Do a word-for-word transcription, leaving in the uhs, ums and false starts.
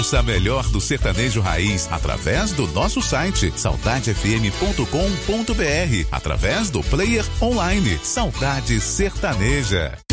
Ouça a melhor do sertanejo raiz através do nosso site saudade f m ponto com ponto b r, através do player online Saudade Sertaneja.